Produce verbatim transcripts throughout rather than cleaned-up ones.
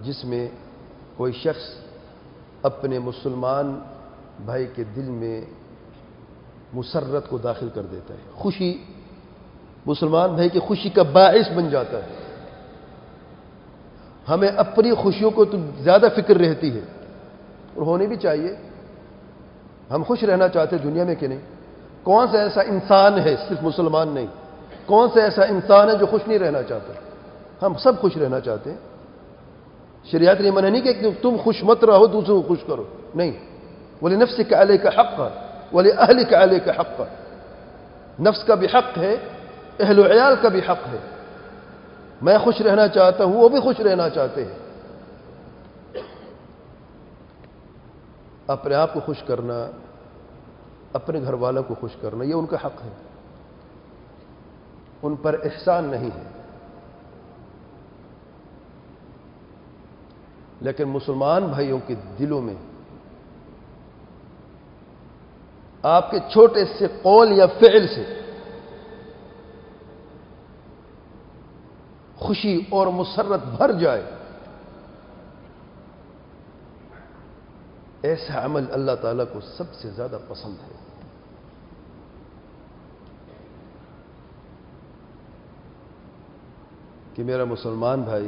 جس میں کوئی شخص اپنے مسلمان بھائی کے دل میں مسرت کو داخل کر دیتا ہے، خوشی، مسلمان بھائی کی خوشی کا باعث بن جاتا ہے۔ ہمیں اپنی خوشیوں کو تو زیادہ فکر رہتی ہے، اور ہونی بھی چاہیے۔ ہم خوش رہنا چاہتے ہیں دنیا میں کہ نہیں؟ کون سا ایسا انسان ہے، صرف مسلمان نہیں، کون سا ایسا انسان ہے جو خوش نہیں رہنا چاہتا؟ ہم سب خوش رہنا چاہتے ہیں۔ شریعت نے منع نہیں کہ تم خوش مت رہو، دوسروں کو خوش کرو، نہیں۔ وَلِنَفْسِكَ عَلَيْكَ حَقًّا وَلِأَهْلِكَ عَلَيْكَ حَقًّا، نفس کا بھی حق ہے، اہل و عیال کا بھی حق ہے۔ میں خوش رہنا چاہتا ہوں، وہ بھی خوش رہنا چاہتے ہیں۔ اپنے آپ کو خوش کرنا، اپنے گھر والوں کو خوش کرنا، یہ ان کا حق ہے، ان پر احسان نہیں ہے۔ لیکن مسلمان بھائیوں کے دلوں میں آپ کے چھوٹے سے قول یا فعل سے خوشی اور مسرت بھر جائے، ایسا عمل اللہ تعالیٰ کو سب سے زیادہ پسند ہے۔ کہ میرا مسلمان بھائی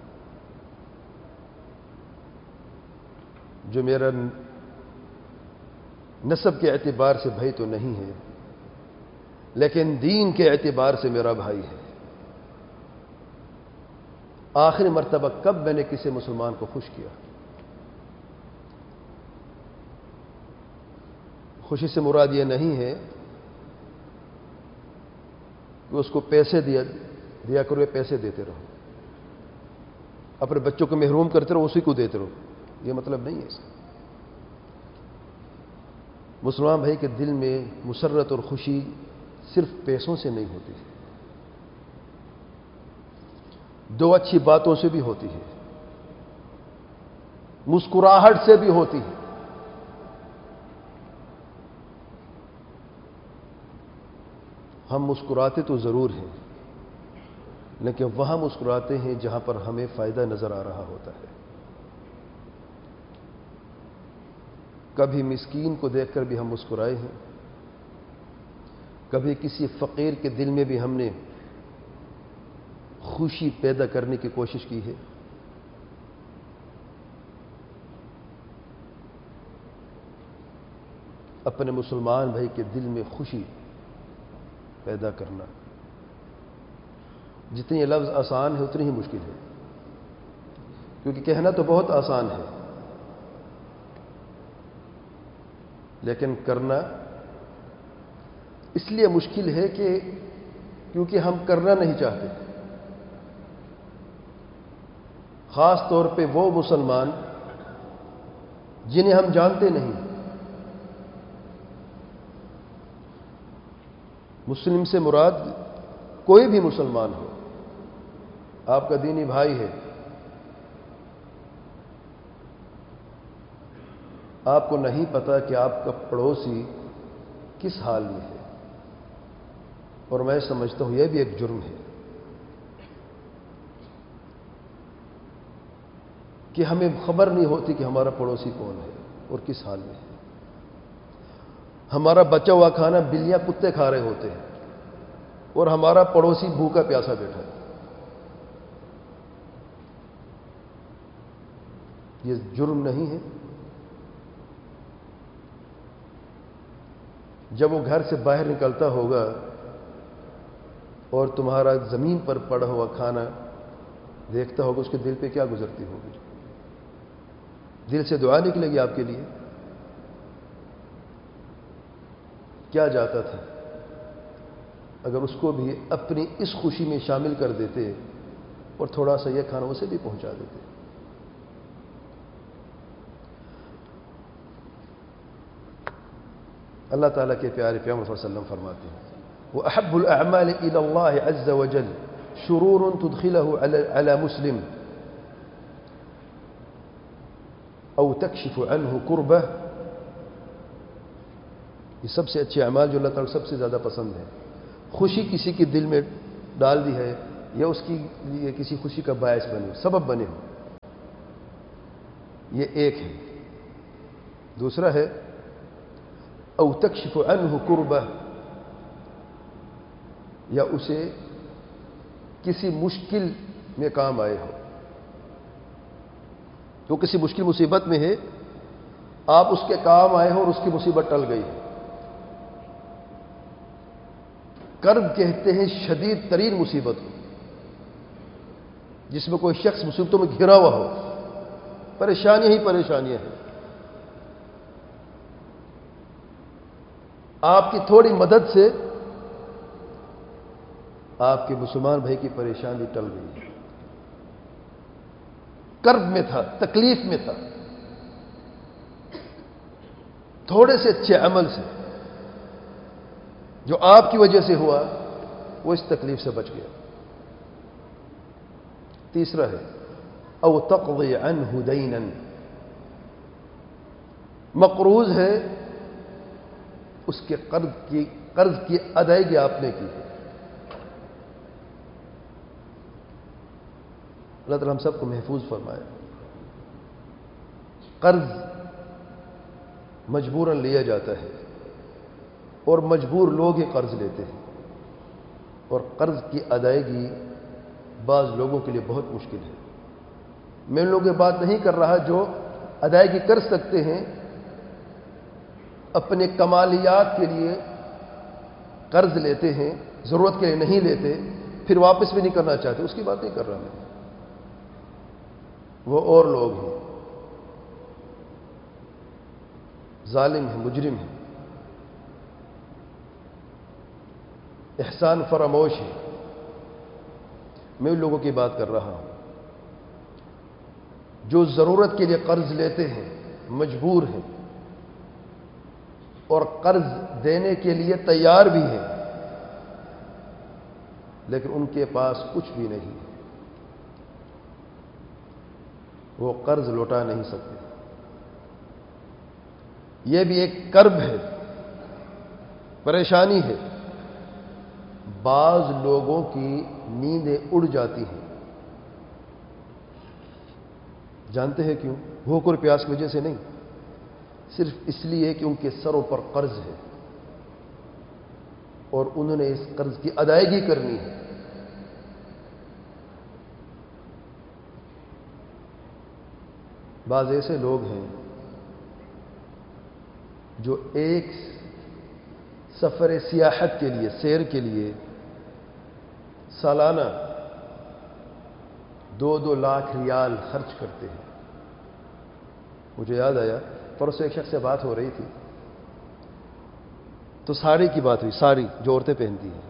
جو میرا نسب کے اعتبار سے بھائی تو نہیں ہے، لیکن دین کے اعتبار سے میرا بھائی ہے۔ آخری مرتبہ کب میں نے کسی مسلمان کو خوش کیا؟ خوشی سے مراد یہ نہیں ہے کہ اس کو پیسے دیا دیا کرو، پیسے دیتے رہو، اپنے بچوں کو محروم کرتے رہو، اسی کو دیتے رہو، یہ مطلب نہیں ہے اس کا۔ مسلمان بھائی کے دل میں مسرت اور خوشی صرف پیسوں سے نہیں ہوتی، دو اچھی باتوں سے بھی ہوتی ہے، مسکراہٹ سے بھی ہوتی ہے۔ ہم مسکراتے تو ضرور ہیں، لیکن وہاں مسکراتے ہیں جہاں پر ہمیں فائدہ نظر آ رہا ہوتا ہے۔ کبھی مسکین کو دیکھ کر بھی ہم مسکرائے ہیں، کبھی کسی فقیر کے دل میں بھی ہم نے خوشی پیدا کرنے کی کوشش کی ہے۔ اپنے مسلمان بھائی کے دل میں خوشی پیدا کرنا، جتنی لفظ آسان ہے اتنی ہی مشکل ہے، کیونکہ کہنا تو بہت آسان ہے، لیکن کرنا اس لیے مشکل ہے کہ کیونکہ ہم کرنا نہیں چاہتے۔ خاص طور پہ وہ مسلمان جنہیں ہم جانتے نہیں۔ مسلم سے مراد کوئی بھی مسلمان ہو، آپ کا دینی بھائی ہے، آپ کو نہیں پتا کہ آپ کا پڑوسی کس حال میں ہے، اور میں سمجھتا ہوں یہ بھی ایک جرم ہے کہ ہمیں خبر نہیں ہوتی کہ ہمارا پڑوسی کون ہے اور کس حال میں ہے۔ ہمارا بچا ہوا کھانا بلیاں کتے کھا رہے ہوتے ہیں اور ہمارا پڑوسی بھوکا پیاسا بیٹھا ہے۔ یہ جرم نہیں ہے؟ جب وہ گھر سے باہر نکلتا ہوگا اور تمہارا زمین پر پڑا ہوا کھانا دیکھتا ہوگا، اس کے دل پہ کیا گزرتی ہوگی؟ دل سے دعا نکلے گی آپ کے لیے؟ کیا جاتا تھا اگر اس کو بھی اپنی اس خوشی میں شامل کر دیتے اور تھوڑا سا یہ کھانا اسے بھی پہنچا دیتے۔ اللہ تعالیٰ کے پیارے پیغمبر صلی اللہ علیہ وسلم فرماتے ہیں وَأَحَبُّ الْأَعْمَالِ إِلَى اللَّهِ عَزَّ وَجَلَّ شُرُورٌ تُدْخِلَهُ عَلَى مُسْلِمٍ أَوْ تَكْشِفُ عَنْهُ كُرْبَهُ، یہ سب سے اچھے اعمال جو اللہ تعالیٰ سب سے زیادہ پسند ہے، خوشی کسی کے دل میں ڈال دی ہے یا اس کی لیے کسی خوشی کا باعث بنے ہو، سبب بنے ہو۔ یہ ایک ہے. دوسرا ہے او تکشف عنہ کربہ، یا اسے کسی مشکل میں کام آئے ہو. تو کسی مشکل مصیبت میں ہے، آپ اس کے کام آئے ہو اور اس کی مصیبت ٹل گئی ہے. کرب کہتے ہیں شدید ترین مصیبت کو، جس میں کوئی شخص مصیبتوں میں گھرا ہوا ہو، پریشانیاں ہی پریشانیاں ہیں. آپ کی تھوڑی مدد سے آپ کے مسلمان بھائی کی پریشانی ٹل گئی. کرب میں تھا، تکلیف میں تھا، تھوڑے سے اچھے عمل سے جو آپ کی وجہ سے ہوا وہ اس تکلیف سے بچ گیا. تیسرا ہے او تقضی عنہ دینا، مقروض ہے، اس کے قرض کی قرض کی ادائیگی آپ نے کی. اللہ تعالی ہم سب کو محفوظ فرمائے. قرض مجبوراً لیا جاتا ہے اور مجبور لوگ ہی قرض لیتے ہیں، اور قرض کی ادائیگی بعض لوگوں کے لیے بہت مشکل ہے. میں ان لوگوں کی بات نہیں کر رہا جو ادائیگی کر سکتے ہیں، اپنے کمالیات کے لیے قرض لیتے ہیں، ضرورت کے لیے نہیں لیتے، پھر واپس بھی نہیں کرنا چاہتے، اس کی بات نہیں کر رہا میں. وہ اور لوگ ہیں، ظالم ہیں، مجرم ہیں، احسان فراموش ہے. میں ان لوگوں کی بات کر رہا ہوں جو ضرورت کے لیے قرض لیتے ہیں، مجبور ہیں اور قرض دینے کے لیے تیار بھی ہیں، لیکن ان کے پاس کچھ بھی نہیں، وہ قرض لوٹا نہیں سکتے. یہ بھی ایک کرب ہے، پریشانی ہے. بعض لوگوں کی نیندیں اڑ جاتی ہیں. جانتے ہیں کیوں؟ بھوک اور پیاس کی وجہ سے نہیں، صرف اس لیے کہ ان کے سروں پر قرض ہے اور انہوں نے اس قرض کی ادائیگی کرنی ہے. بعض ایسے لوگ ہیں جو ایک سفر سیاحت کے لیے، سیر کے لیے سالانہ دو دو لاکھ ریال خرچ کرتے ہیں. مجھے یاد آیا، پرسوں ایک شخص سے بات ہو رہی تھی تو ساڑی کی بات ہوئی، ساڑی جو عورتیں پہنتی ہیں.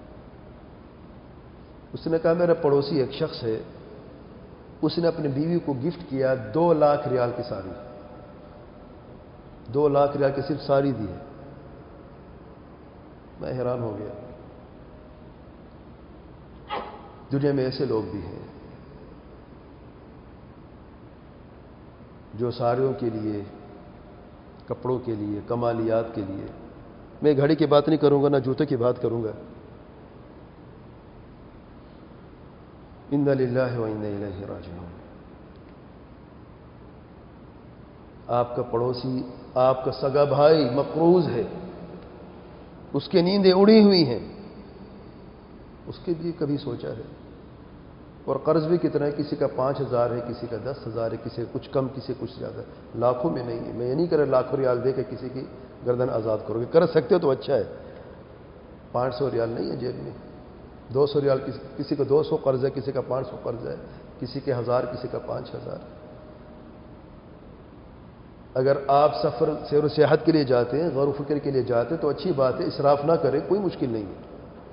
اس نے کہا میرا پڑوسی ایک شخص ہے، اس نے اپنی بیوی کو گفٹ کیا دو لاکھ ریال کی ساڑی، دو لاکھ ریال کی صرف ساڑی دی ہے. میں حیران ہو گیا. دنیا میں ایسے لوگ بھی ہیں جو ساڑیوں کے لیے، کپڑوں کے لیے، کمالیات کے لیے. میں گھڑی کی بات نہیں کروں گا، نہ جوتے کی بات کروں گا. انا للہ و انا الیہ راجعون. آپ کا پڑوسی، آپ کا سگا بھائی مقروض ہے، اس کی نیندیں اڑی ہوئی ہیں، اس کے لیے کبھی سوچا ہے؟ اور قرض بھی کتنا ہے، کسی کا پانچ ہزار ہے، کسی کا دس ہزار ہے، کسی کا کچھ کم، کسی کا کچھ زیادہ، لاکھوں میں نہیں ہے. میں یہ نہیں کر رہا لاکھوں ریال دے کے کسی کی گردن آزاد کرو گے. کر سکتے ہو تو اچھا ہے. پانچ سو ریال نہیں ہے جیب میں، دو سو ریال، کسی کا دو سو قرض ہے، کسی کا پانچ سو قرض ہے، کسی کے ہزار، کسی کا پانچ ہزار. اگر آپ سفر سیر و سیاحت کے لیے جاتے ہیں، غور و فکر کے لیے جاتے ہیں تو اچھی بات ہے، اسراف نہ کریں، کوئی مشکل نہیں ہے.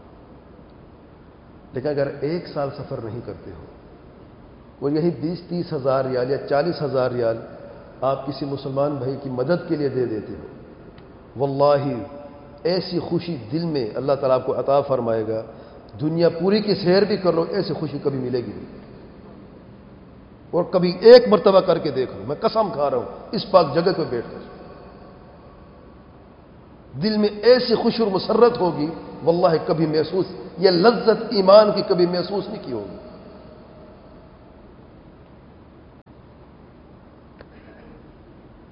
لیکن اگر ایک سال سفر نہیں کرتے ہو اور یہی بیس تیس ہزار ریال یا چالیس ہزار ریال آپ کسی مسلمان بھائی کی مدد کے لیے دے دیتے ہو، واللہ ایسی خوشی دل میں اللہ تعالیٰ آپ کو عطا فرمائے گا. دنیا پوری کی سیر بھی کر لو، ایسی خوشی کبھی ملے گی نہیں. اور کبھی ایک مرتبہ کر کے دیکھ لو، میں قسم کھا رہا ہوں اس پاک جگہ پہ بیٹھ کر، دل میں ایسی خوشی اور مسرت ہوگی، واللہ کبھی محسوس، یہ لذت ایمان کی کبھی محسوس نہیں کی ہوگی.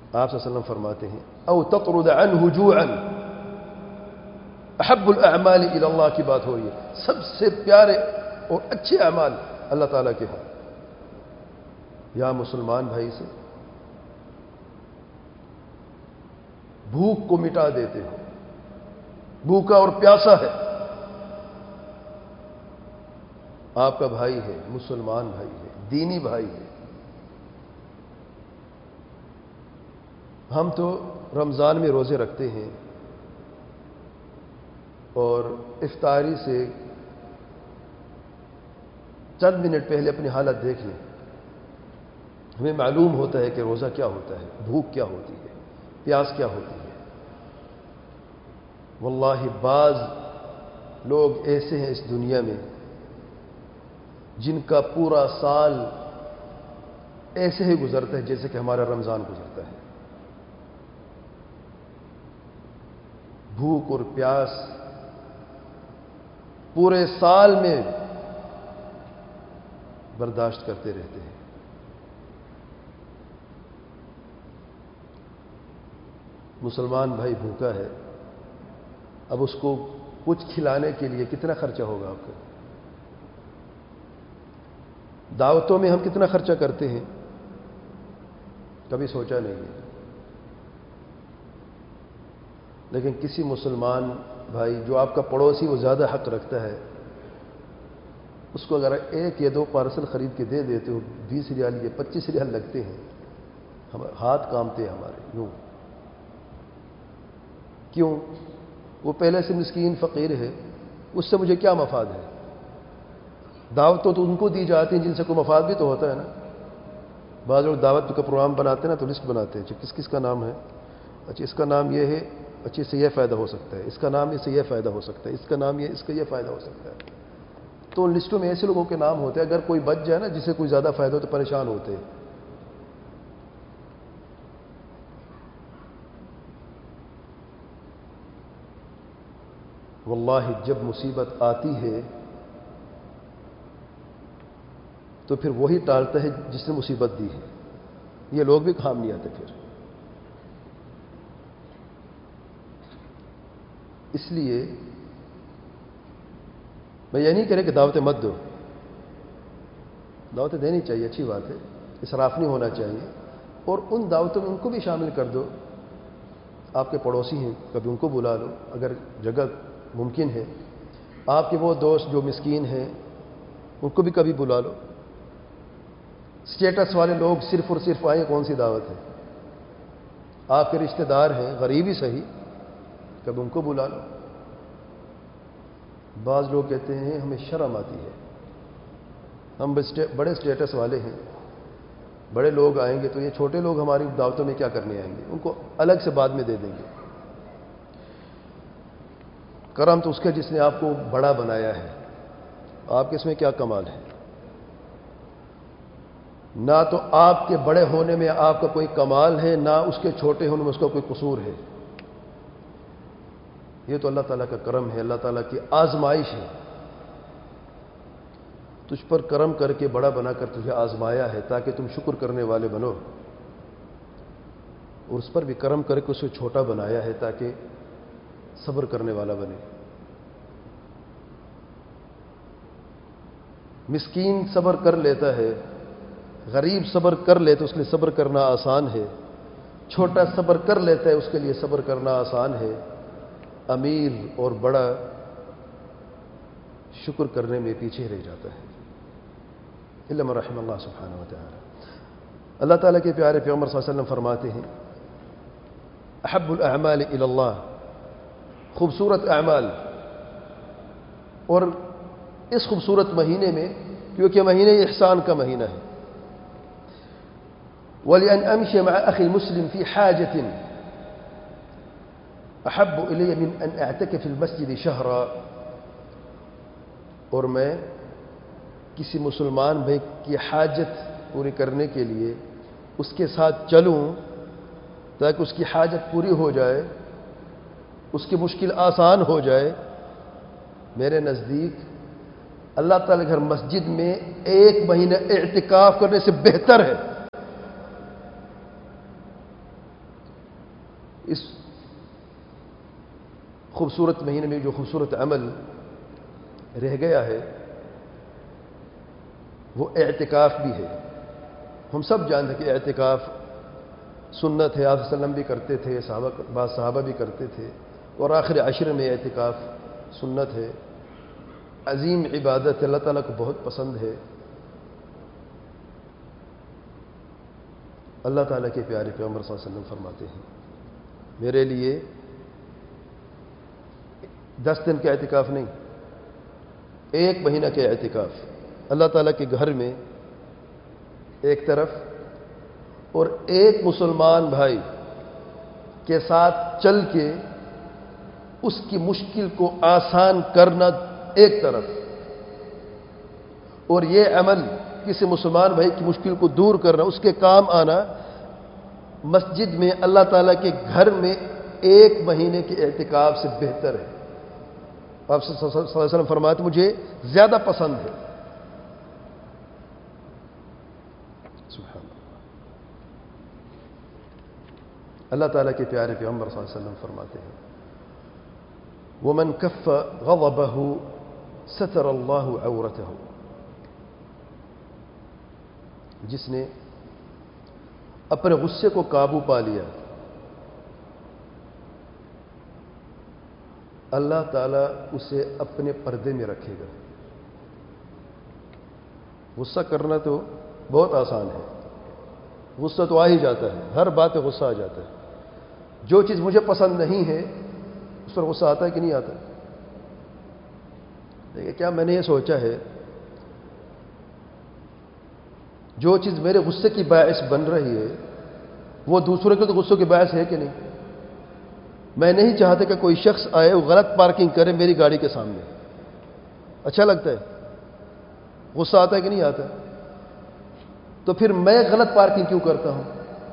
آپ صلی اللہ علیہ وسلم فرماتے ہیں او تطرد عنہ جوعا احب الاعمال الی اللہ کی بات ہو رہی ہے. سب سے پیارے اور اچھے اعمال اللہ تعالیٰ کے ہیں. یا مسلمان بھائی سے بھوک کو مٹا دیتے ہو. بھوکا اور پیاسا ہے, آپ کا بھائی ہے, مسلمان بھائی ہے, دینی بھائی ہے. ہم تو رمضان میں روزے رکھتے ہیں اور افطاری سے چند منٹ پہلے اپنی حالت دیکھ لیں, ہمیں معلوم ہوتا ہے کہ روزہ کیا ہوتا ہے, بھوک کیا ہوتی ہے, پیاس کیا ہوتی ہے. واللہ بعض لوگ ایسے ہیں اس دنیا میں جن کا پورا سال ایسے ہی گزرتا ہے جیسے کہ ہمارا رمضان گزرتا ہے. بھوک اور پیاس پورے سال میں برداشت کرتے رہتے ہیں. مسلمان بھائی بھوکا ہے, اب اس کو کچھ کھلانے کے لیے کتنا خرچہ ہوگا آپ کا؟ دعوتوں میں ہم کتنا خرچہ کرتے ہیں, کبھی سوچا نہیں ہے. لیکن کسی مسلمان بھائی جو آپ کا پڑوسی وہ زیادہ حق رکھتا ہے, اس کو اگر ایک یا دو پارسل خرید کے دے دیتے ہو, بیس ریال یا پچیس ریال لگتے ہیں, ہم ہاتھ کامتے ہیں ہمارے. یوں کیوں؟ وہ پہلے سے مسکین فقیر ہے, اس سے مجھے کیا مفاد ہے؟ دعوت تو ان کو دی جاتی ہیں جن سے کوئی مفاد بھی تو ہوتا ہے نا. بعض لوگ دعوت کا پروگرام بناتے ہیں نا, تو لسٹ بناتے ہیں, اچھا کس کس کا نام ہے, اچھا اس کا نام یہ ہے, اچھا اس سے یہ فائدہ ہو سکتا ہے, اس کا نام اس سے یہ فائدہ ہو سکتا ہے, اس کا نام یہ, اس کا یہ فائدہ ہو سکتا ہے. تو ان لسٹوں میں ایسے لوگوں کے نام ہوتے ہیں, اگر کوئی بچ جائے نا جسے کوئی زیادہ فائدہ ہو تو پریشان ہوتے ہیں. واللہ جب مصیبت آتی ہے تو پھر وہی ٹالتا ہے جس نے مصیبت دی ہے. یہ لوگ بھی کام نہیں آتے پھر. اس لیے میں یہ نہیں کہہ رہا کہ دعوتیں مت دو, دعوتیں دینی چاہیے, اچھی بات ہے, اسراف نہیں ہونا چاہیے. اور ان دعوتوں میں ان کو بھی شامل کر دو. آپ کے پڑوسی ہیں, کبھی ان کو بلا لو اگر جگہ ممکن ہے. آپ کے وہ دوست جو مسکین ہیں ان کو بھی کبھی بلا لو. اسٹیٹس والے لوگ صرف اور صرف آئیں, کون سی دعوت ہے؟ آپ کے رشتہ دار ہیں, غریب ہی صحیح, کبھی ان کو بلا لو. بعض لوگ کہتے ہیں ہمیں شرم آتی ہے, ہم بڑے اسٹیٹس والے ہیں, بڑے لوگ آئیں گے تو یہ چھوٹے لوگ ہماری دعوتوں میں کیا کرنے آئیں گے, ان کو الگ سے بعد میں دے دیں گے. کرم تو اس کا جس نے آپ کو بڑا بنایا ہے, آپ کے اس میں کیا کمال ہے؟ نہ تو آپ کے بڑے ہونے میں آپ کا کوئی کمال ہے, نہ اس کے چھوٹے ہونے میں اس کا کوئی قصور ہے. یہ تو اللہ تعالیٰ کا کرم ہے, اللہ تعالیٰ کی آزمائش ہے. تجھ پر کرم کر کے بڑا بنا کر تجھے آزمایا ہے تاکہ تم شکر کرنے والے بنو, اور اس پر بھی کرم کر کے اسے چھوٹا بنایا ہے تاکہ صبر کرنے والا بنے. مسکین صبر کر لیتا ہے, غریب صبر کر لے تو اس لیے صبر کرنا آسان ہے. چھوٹا صبر کر لیتا ہے, اس کے لیے صبر کرنا آسان ہے. امیر اور بڑا شکر کرنے میں پیچھے رہ جاتا ہے. الا من رحم اللہ سبحانہ و تعالی. اللہ تعالیٰ کے پیارے پیغمبر صلی اللہ علیہ وسلم فرماتے ہیں احب الاعمال الی اللہ, خوبصورت اعمال. اور اس خوبصورت مہینے میں, کیونکہ مہینے احسان کا مہینہ ہے, وَلِأَنْ أَمْشِيَ مَعَ أَخِي الْمُسْلِمِ فِي حَاجَةٍ أَحَبُّ إِلَيَّ مِنْ أَنْ أَعْتَكِفَ فِي الْمَسْجِدِ شَهْرًا. اور میں کسی مسلمان بھائی کی حاجت پوری کرنے کے لیے اس کے ساتھ چلوں تاکہ اس کی حاجت پوری ہو جائے, اس کی مشکل آسان ہو جائے, میرے نزدیک اللہ تعالی گھر مسجد میں ایک مہینہ اعتکاف کرنے سے بہتر ہے. اس خوبصورت مہینے میں جو خوبصورت عمل رہ گیا ہے وہ اعتکاف بھی ہے. ہم سب جانتے ہیں کہ اعتکاف سنت ہے، آپ صلی اللہ علیہ وسلم بھی کرتے تھے، صحابہ بعض صحابہ بھی کرتے تھے، اور آخر عشر میں اعتکاف سنت ہے. عظیم عبادت ہے، اللہ تعالیٰ کو بہت پسند ہے. اللہ تعالیٰ کے پیارے پیغمبر صلی اللہ علیہ وسلم فرماتے ہیں میرے لیے دس دن کا اعتکاف نہیں، ایک مہینہ کے اعتکاف اللہ تعالیٰ کے گھر میں ایک طرف اور ایک مسلمان بھائی کے ساتھ چل کے اس کی مشکل کو آسان کرنا ایک طرف، اور یہ عمل کسی مسلمان بھائی کی مشکل کو دور کرنا، اس کے کام آنا، مسجد میں اللہ تعالیٰ کے گھر میں ایک مہینے کے اعتکاف سے بہتر ہے. آپ صلی اللہ علیہ وسلم فرماتے مجھے زیادہ پسند ہے. سبحان اللہ. اللہ تعالیٰ کے پیارے پیغمبر صلی اللہ علیہ وسلم فرماتے ہیں وَمَنْ كَفَّ غَضَبَهُ سَتَرَ اللَّهُ عَوْرَتَهُ. جس نے اپنے غصے کو قابو پا لیا اللہ تعالیٰ اسے اپنے پردے میں رکھے گا. غصہ کرنا تو بہت آسان ہے، غصہ تو آ ہی جاتا ہے، ہر بات پہ غصہ آ جاتا ہے. جو چیز مجھے پسند نہیں ہے اس پر غصہ آتا ہے کہ نہیں آتا؟ دیکھیں کیا میں نے یہ سوچا ہے جو چیز میرے غصے کی باعث بن رہی ہے وہ دوسروں کے تو غصوں کے باعث ہے کہ نہیں؟ میں نہیں چاہتا کہ کوئی شخص آئے وہ غلط پارکنگ کرے میری گاڑی کے سامنے. اچھا لگتا ہے؟ غصہ آتا ہے کہ نہیں آتا؟ تو پھر میں غلط پارکنگ کیوں کرتا ہوں؟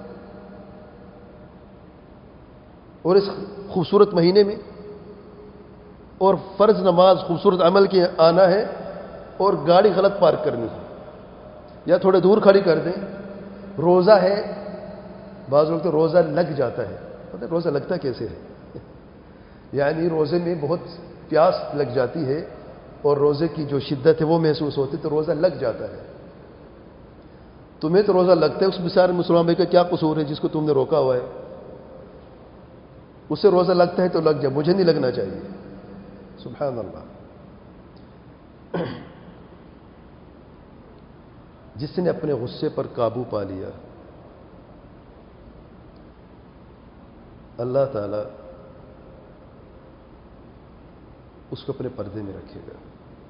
اور اس خوبصورت مہینے میں اور فرض نماز خوبصورت عمل کے آنا ہے اور گاڑی غلط پارک کرنی ہے یا تھوڑے دور کھڑی کر دیں. روزہ ہے، بعض لوگ تو روزہ لگ جاتا ہے. پتہ ہے روزہ لگتا کیسے ہے؟ یعنی روزے میں بہت پیاس لگ جاتی ہے اور روزے کی جو شدت ہے وہ محسوس ہوتی ہے تو روزہ لگ جاتا ہے. تمہیں تو روزہ لگتا ہے، اس بیچارے مسلمان بھائی کا کیا قصور ہے جس کو تم نے روکا ہوا ہے؟ اسے روزہ لگتا ہے تو لگ جائے، مجھے نہیں لگنا چاہیے. سبحان اللہ. جس نے اپنے غصے پر قابو پا لیا اللہ تعالی اس کو اپنے پردے میں رکھے گا.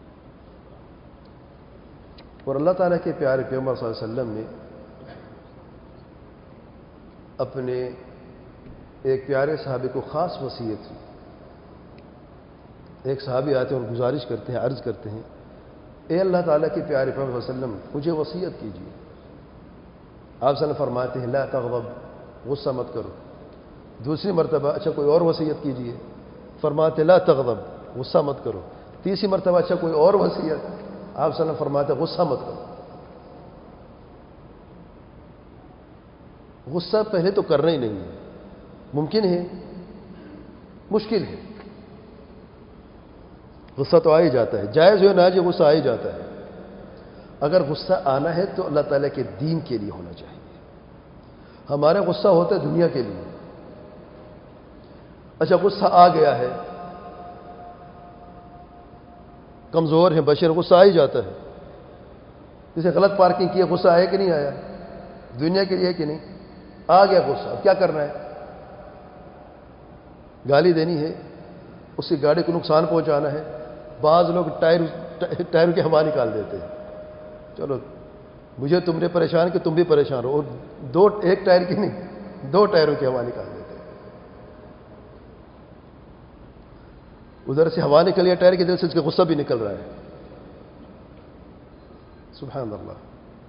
اور اللہ تعالیٰ کے پیارے پیغمبر صلی اللہ علیہ وسلم نے اپنے ایک پیارے صحابی کو خاص وصیت کی. ایک صحابی آتے ہیں اور گزارش کرتے ہیں، عرض کرتے ہیں اے اللہ تعالیٰ کے پیارے پیغمبر صلی اللہ علیہ وسلم مجھے وصیت کیجیے. آپ صلی اللہ علیہ وسلم فرماتے ہیں لا تغضب، غصہ مت کرو. دوسری مرتبہ اچھا کوئی اور وصیت کیجیے، فرماتے لا تغضب، غصہ مت کرو. تیسری مرتبہ اچھا کوئی اور وصیت، آپ صلی اللہ علیہ وسلم فرماتے غصہ مت کرو. غصہ پہلے تو کرنا ہی نہیں ہے، ممکن ہے، مشکل ہے. غصہ تو آ ہی جاتا ہے، جائز ہو ناجائز غصہ آ ہی جاتا ہے. اگر غصہ آنا ہے تو اللہ تعالیٰ کے دین کے لیے ہونا چاہیے. ہمارا غصہ ہوتا ہے دنیا کے لیے. اچھا غصہ آ گیا ہے، کمزور ہے بشر، غصہ آ ہی جاتا ہے. جسے غلط پارکنگ کیا غصہ آیا کہ نہیں آیا؟ دنیا کے لیے کہ نہیں؟ آ گیا غصہ، اب کیا کرنا ہے؟ گالی دینی ہے، اس کی گاڑی کو نقصان پہنچانا ہے. بعض لوگ ٹائر ٹائر کی ہوا نکال دیتے ہیں. چلو مجھے تم نے پریشان کہ تم بھی پریشان ہو، اور دو ایک ٹائر کی نہیں دو ٹائروں کی ہوا نکال دیتے ہیں. ادھر سے ہوا نکل گیا ٹائر کی، ادھر سے اس کا غصہ بھی نکل رہا ہے. سبحان اللہ.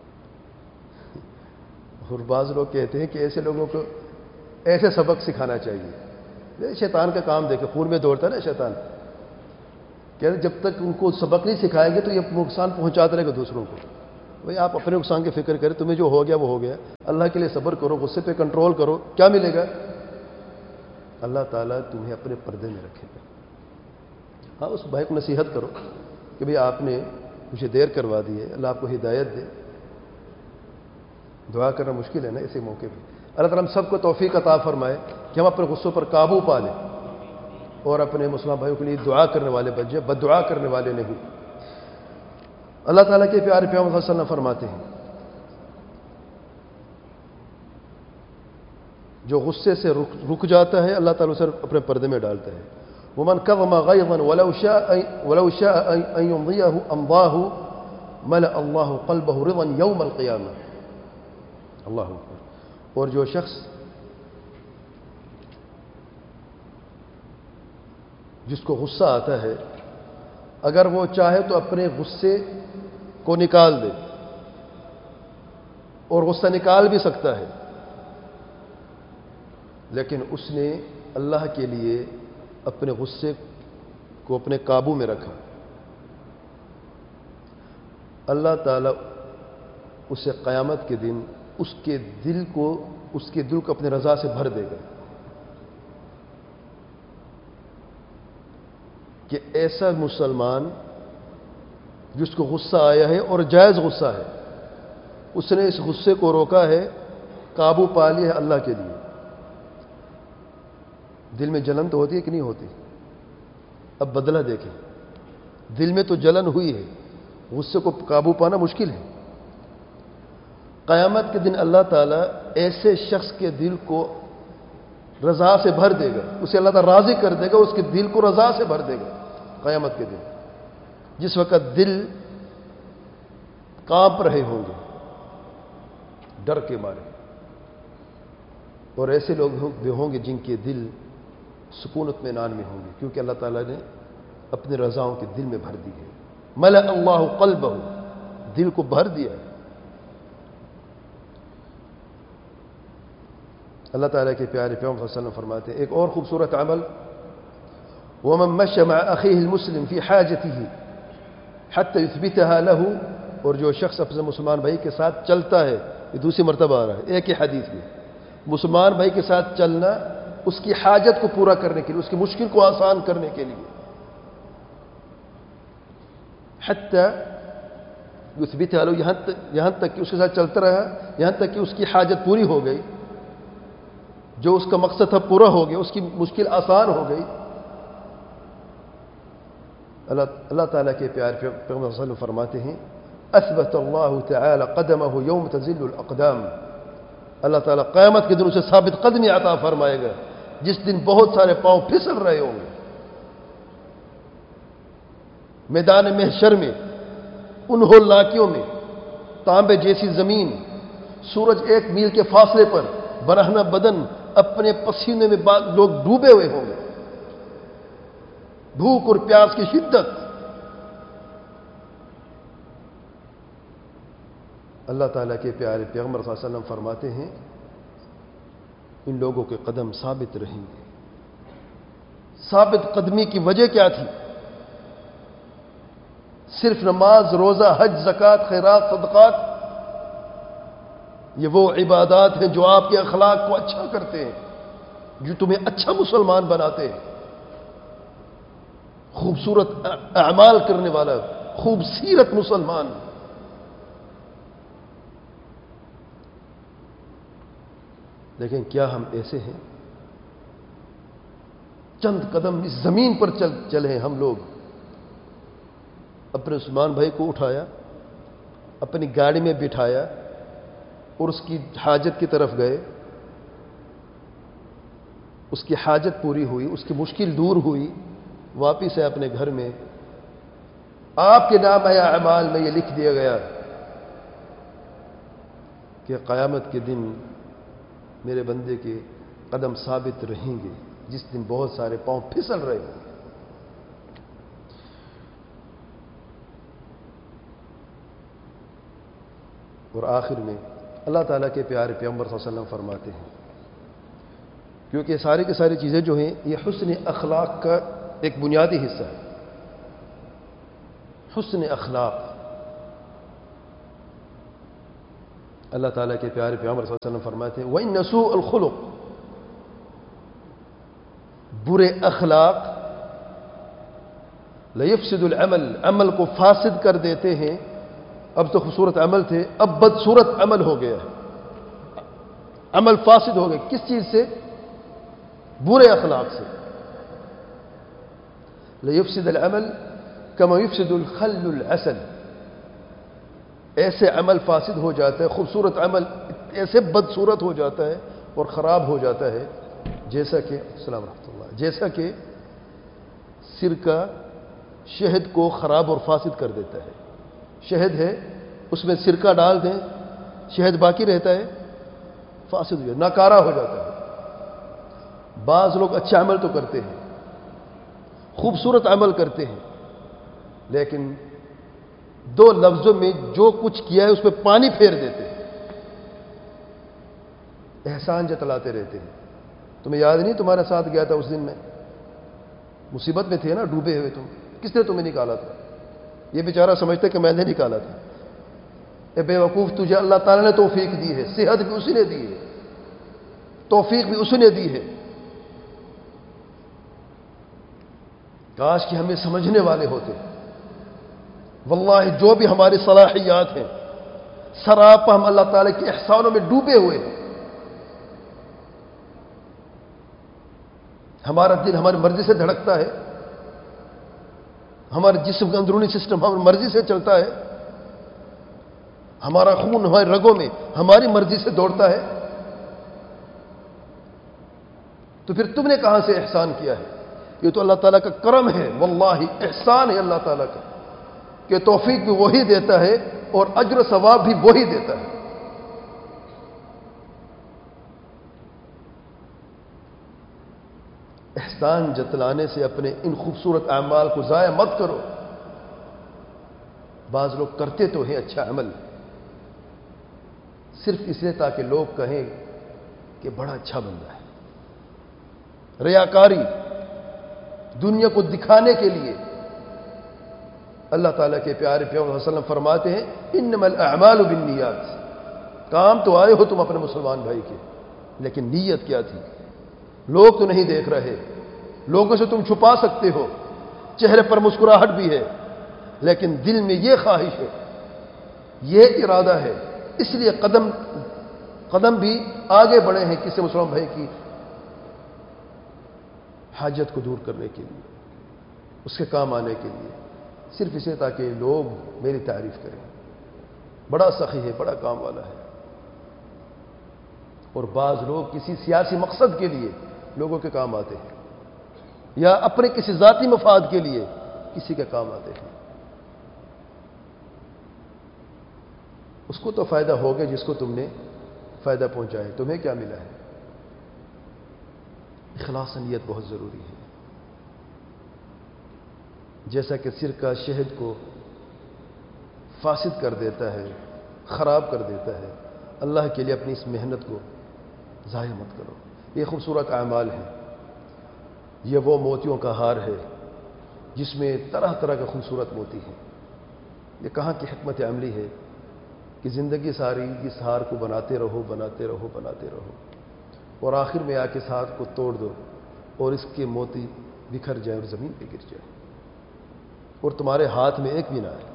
اور بعض لوگ کہتے ہیں کہ ایسے لوگوں کو ایسے سبق سکھانا چاہیے. شیطان کا کام دیکھے، خون میں دوڑتا ہے نا شیطان. کہتے جب تک ان کو سبق نہیں سکھائیں گے تو یہ نقصان پہنچاتا رہے گا دوسروں کو. بھائی آپ اپنے نقصان کی فکر کریں، تمہیں جو ہو گیا وہ ہو گیا. اللہ کے لیے صبر کرو، غصے پہ کنٹرول کرو. کیا ملے گا؟ اللہ تعالیٰ تمہیں اپنے پردے میں رکھے گا. ہاں اس بھائی کو نصیحت کرو کہ بھئی آپ نے مجھے دیر کروا دی ہے، اللہ آپ کو ہدایت دے. دعا کرنا مشکل ہے نا ایسے موقع پہ. اللہ تعالیٰ ہم سب کو توفیق عطا فرمائے کہ ہم اپنے غصوں پر قابو پا لیں اور اپنے مسلمان بھائیوں کے لیے دعا کرنے والے بن جائیں، بد دعا کرنے والے نہیں. اللہ تعالیٰ کے پیارے پیغمبر صلی اللہ علیہ وسلم فرماتے ہیں جو غصے سے رک, رک جاتا ہے اللہ تعالیٰ اسے اپنے پردے میں ڈالتا ہے. ومن كظم غيظا ولو شاء ولو شاء ان يمضيه امضاه ملأ الله قلبه رضا يوم القيامه. اللہ اکبر. اور جو شخص جس کو غصہ آتا ہے اگر وہ چاہے تو اپنے غصے کو نکال دے اور غصہ نکال بھی سکتا ہے، لیکن اس نے اللہ کے لیے اپنے غصے کو اپنے قابو میں رکھا، اللہ تعالیٰ اسے قیامت کے دن اس کے دل کو اس کے دل کو اپنے رضا سے بھر دے گا. کہ ایسا مسلمان جس کو غصہ آیا ہے اور جائز غصہ ہے، اس نے اس غصے کو روکا ہے، قابو پا لیا ہے اللہ کے لیے. دل میں جلن تو ہوتی ہے کہ نہیں ہوتی؟ اب بدلہ دیکھیں. دل میں تو جلن ہوئی ہے، غصے کو قابو پانا مشکل ہے. قیامت کے دن اللہ تعالیٰ ایسے شخص کے دل کو رضا سے بھر دے گا، اسے اللہ تعالیٰ راضی کر دے گا، اس کے دل کو رضا سے بھر دے گا قیامت کے دن، جس وقت دل کانپ رہے ہوں گے ڈر کے مارے. اور ایسے لوگ بھی ہوں گے جن کے دل سکون اطمینان میں ہوں گے، کیونکہ اللہ تعالیٰ نے اپنے رضاؤں کے دل میں بھر دی ہے. ملأ اللہ قلبہ، دل کو بھر دیا ہے. اللہ تعالیٰ کے پیارے پیغمبر صلی اللہ علیہ وسلم فرماتے ہیں ایک اور خوبصورت عمل، ومن مشى مع اخیہ المسلم فی حاجتہ حتی یثبتها له، اور جو شخص اپنے مسلمان بھائی کے ساتھ چلتا ہے، یہ دوسری مرتبہ آ رہا ہے ایک ہی حدیث میں، مسلمان بھائی کے ساتھ چلنا اس کی حاجت کو پورا کرنے کے لیے، اس کی مشکل کو آسان کرنے کے لیے. حتی یثبتها له، یہاں تک یہاں تک کہ اس کے ساتھ چلتا رہا، یہاں تک کہ اس کی حاجت پوری ہو گئی، جو اس کا مقصد تھا پورا ہو گیا، اس کی مشکل آسان ہو گئی. اللہ اللہ تعالیٰ کے پیارے پیغمبر صلی اللہ علیہ وسلم فرماتے ہیں اثبت اللہ تعالی قدمہ یوم تزل الاقدام، اللہ تعالیٰ قیامت کے دن اسے ثابت قدمی عطا فرمائے گا جس دن بہت سارے پاؤں پھسل رہے ہوں گے. میدان محشر میں ان ہولاکیوں میں تانبے جیسی زمین، سورج ایک میل کے فاصلے پر، برہنہ بدن اپنے پسینے میں بعض لوگ ڈوبے ہوئے ہوں گے، بھوک اور پیاس کی شدت. اللہ تعالیٰ کے پیارے پیغمبر صلی اللہ علیہ وسلم فرماتے ہیں ان لوگوں کے قدم ثابت رہیں گے. ثابت قدمی کی وجہ کیا تھی؟ صرف نماز، روزہ، حج، زکوٰۃ، خیرات، صدقات، یہ وہ عبادات ہیں جو آپ کے اخلاق کو اچھا کرتے ہیں، جو تمہیں اچھا مسلمان بناتے ہیں، خوبصورت اعمال کرنے والا، خوبصورت مسلمان. لیکن کیا ہم ایسے ہیں؟ چند قدم اس زمین پر چل چلے ہیں ہم لوگ. اپنے عثمان بھائی کو اٹھایا، اپنی گاڑی میں بٹھایا اور اس کی حاجت کی طرف گئے، اس کی حاجت پوری ہوئی، اس کی مشکل دور ہوئی، واپس ہے اپنے گھر میں. آپ کے نام یا اعمال میں یہ لکھ دیا گیا کہ قیامت کے دن میرے بندے کے قدم ثابت رہیں گے جس دن بہت سارے پاؤں پھسل رہے ہوں گے. اور آخر میں اللہ تعالیٰ کے پیارے پیغمبر صلی اللہ علیہ وسلم فرماتے ہیں، کیونکہ ساری کی ساری چیزیں جو ہیں یہ حسن اخلاق کا ایک بنیادی حصہ ہے. حسن اخلاق. اللہ تعالیٰ کے پیارے پیغمبر صلی اللہ علیہ وسلم فرماتے ہیں وَإِنَّ سُوءَ الْخُلُقِ برے اخلاق لیفسد العمل، عمل کو فاسد کر دیتے ہیں. اب تو خوبصورت عمل تھے، اب بدصورت عمل ہو گیا ہے، عمل فاسد ہو گیا. کس چیز سے؟ برے اخلاق سے. لیفسد العمل کما یفسد الخل العسل، ایسے عمل فاسد ہو جاتا ہے، خوبصورت عمل ایسے بدصورت ہو جاتا ہے اور خراب ہو جاتا ہے جیسا کہ السلام رحمۃ اللہ جیسا کہ سرکہ شہد کو خراب اور فاسد کر دیتا ہے. شہد ہے، اس میں سرکہ ڈال دیں، شہد باقی رہتا ہے، فاسد ہو جاتا ہے، ناکارہ ہو جاتا ہے. بعض لوگ اچھا عمل تو کرتے ہیں، خوبصورت عمل کرتے ہیں، لیکن دو لفظوں میں جو کچھ کیا ہے اس پہ پانی پھیر دیتے ہیں، احسان جتلاتے رہتے ہیں. تمہیں یاد نہیں تمہارے ساتھ گیا تھا اس دن میں، مصیبت میں تھے نا، ڈوبے ہوئے تم، کس نے تمہیں نکالا تھا؟ یہ بیچارہ سمجھتے کہ میں نے نکالا تھا. اے بے وقوف، تجھے اللہ تعالیٰ نے توفیق دی ہے، صحت بھی اسی نے دی ہے، توفیق بھی اسی نے دی ہے. کاش کہ ہمیں سمجھنے والے ہوتے. واللہ جو بھی ہماری صلاحیات ہیں سراپا ہم اللہ تعالیٰ کے احسانوں میں ڈوبے ہوئے ہیں. ہمارا دل ہماری مرضی سے دھڑکتا ہے، ہمارے جسم کا اندرونی سسٹم ہماری مرضی سے چلتا ہے، ہمارا خون ہمارے رگوں میں ہماری مرضی سے دوڑتا ہے. تو پھر تم نے کہاں سے احسان کیا ہے؟ یہ تو اللہ تعالیٰ کا کرم ہے، واللہ احسان ہے اللہ تعالیٰ کا کہ توفیق بھی وہی دیتا ہے اور اجر و ثواب بھی وہی دیتا ہے. احسان جتلانے سے اپنے ان خوبصورت اعمال کو ضائع مت کرو. بعض لوگ کرتے تو ہیں اچھا عمل صرف اس لیے تاکہ لوگ کہیں کہ بڑا اچھا بندہ ہے، ریاکاری، دنیا کو دکھانے کے لیے. اللہ تعالیٰ کے پیارے پیغمبر صلی اللہ علیہ وسلم فرماتے ہیں انما الاعمال بالنیات. کام تو آئے ہو تم اپنے مسلمان بھائی کے، لیکن نیت کیا تھی؟ لوگ تو نہیں دیکھ رہے، لوگوں سے تم چھپا سکتے ہو، چہرے پر مسکراہٹ بھی ہے، لیکن دل میں یہ خواہش ہے، یہ ارادہ ہے. اس لیے قدم قدم بھی آگے بڑھے ہیں کسی مسلمان بھائی کی حاجت کو دور کرنے کے لیے، اس کے کام آنے کے لیے، صرف اسے تاکہ لوگ میری تعریف کریں. بڑا سخی ہے، بڑا کام والا ہے. اور بعض لوگ کسی سیاسی مقصد کے لیے لوگوں کے کام آتے ہیں، یا اپنے کسی ذاتی مفاد کے لیے کسی کے کام آتے ہیں. اس کو تو فائدہ ہوگا جس کو تم نے فائدہ پہنچایا، تمہیں کیا ملا ہے؟ اخلاص نیت بہت ضروری ہے. جیسا کہ سرکہ شہد کو فاسد کر دیتا ہے، خراب کر دیتا ہے، اللہ کے لیے اپنی اس محنت کو ضائع مت کرو. یہ خوبصورت اعمال ہیں. یہ وہ موتیوں کا ہار ہے جس میں طرح طرح کا خوبصورت موتی ہیں. یہ کہاں کی حکمت عملی ہے کہ زندگی ساری اس ہار کو بناتے رہو بناتے رہو بناتے رہو اور آخر میں آ کے اس ہار کو توڑ دو اور اس کے موتی بکھر جائے اور زمین پہ گر جائے اور تمہارے ہاتھ میں ایک بھی نہ آئے.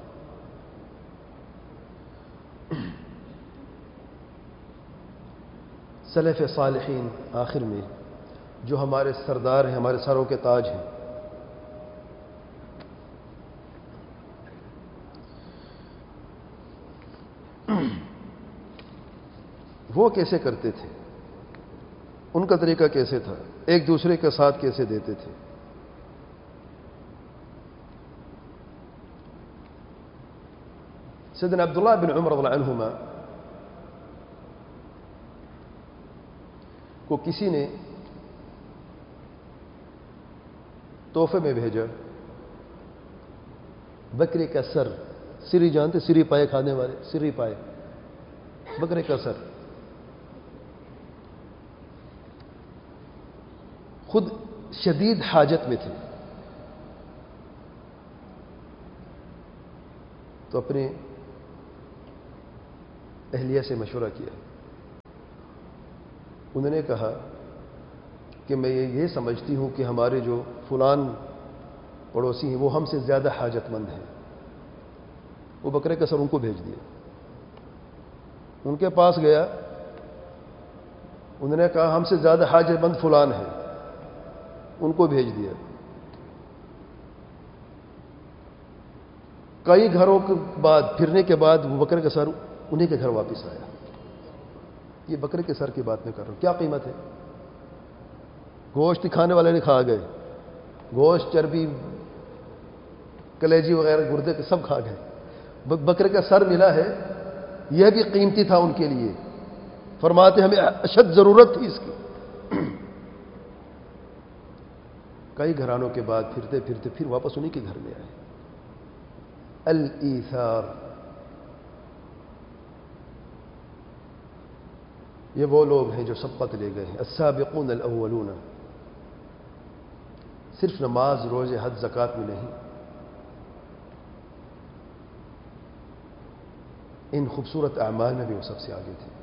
سلف صالحین آخر میں جو ہمارے سردار ہیں، ہمارے سروں کے تاج ہیں، وہ کیسے کرتے تھے؟ ان کا طریقہ کیسے تھا؟ ایک دوسرے کا ساتھ کیسے دیتے تھے؟ سیدنا عبداللہ بن عمر رضی اللہ عنہما کو کسی نے تحفے میں بھیجا بکرے کا سر. سری جانتے؟ سری پائے کھانے والے، سری پائے، بکرے کا سر. خود شدید حاجت میں تھے تو اپنے اہلیہ سے مشورہ کیا. انہوں نے کہا کہ کہ میں یہ سمجھتی ہوں کہ ہمارے جو فلان پڑوسی ہیں وہ ہم سے زیادہ حاجت مند ہیں، وہ بکرے کا سر ان کو بھیج دیا۔ ان کے پاس گیا، انہوں نے کہا ہم سے زیادہ حاجت مند فلان ہے، ان کو بھیج دیا۔ کئی گھروں کے بعد پھرنے کے بعد وہ بکرے کا سر انہیں کے گھر واپس آیا۔ یہ بکرے کے سر کی بات میں کر رہا ہوں، کیا قیمت ہے؟ گوشت کھانے والے نے کھا گئے، گوشت، چربی، کلیجی وغیرہ، گردے کے سب کھا گئے، بکرے کا سر ملا ہے، یہ بھی قیمتی تھا ان کے لیے۔ فرماتے ہمیں اشد ضرورت تھی اس کی۔ کئی گھرانوں کے بعد پھرتے پھرتے پھر واپس انہیں کے گھر میں آئے۔ الایثار، یہ وہ لوگ ہیں جو سبقت لے گئے ہیں۔ السابقون الاولون، صرف نماز، روزے، حج، زکوٰۃ میں نہیں، ان خوبصورت اعمال میں بھی وہ سب سے آگے تھے۔